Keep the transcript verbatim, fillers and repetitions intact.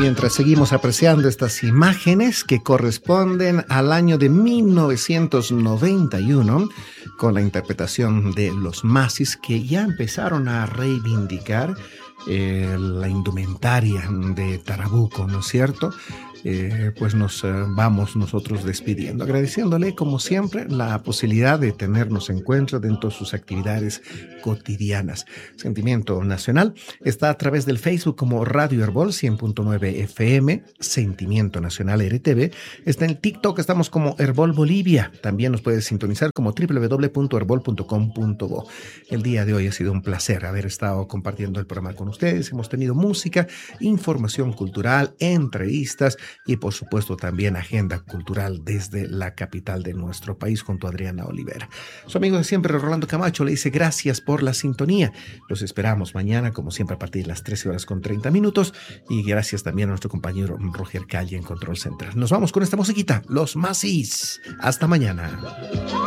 Mientras seguimos apreciando estas imágenes que corresponden al año de mil novecientos noventa y uno, con la interpretación de los Masis, que ya empezaron a reivindicar eh, la indumentaria de Tarabuco, ¿no es cierto? Eh, pues nos eh, vamos nosotros despidiendo, agradeciéndole como siempre la posibilidad de tenernos en cuenta dentro de sus actividades cotidianas. Sentimiento Nacional está a través del Facebook como Radio Herbol cien punto nueve F M, Sentimiento Nacional R T V. Está en TikTok, estamos como Herbol Bolivia. También nos puedes sintonizar como doble u doble u doble u punto herbol punto com punto bo. El día de hoy ha sido un placer haber estado compartiendo el programa con ustedes. Hemos tenido música, información cultural, entrevistas y por supuesto también agenda cultural desde la capital de nuestro país junto a Adriana Olivera. Su amigo de siempre, Rolando Camacho, le dice gracias por la sintonía. Los esperamos mañana, como siempre, a partir de las trece horas con treinta minutos, y gracias también a nuestro compañero Roger Calle en Control Central. Nos vamos con esta musiquita, Los Masis. Hasta mañana.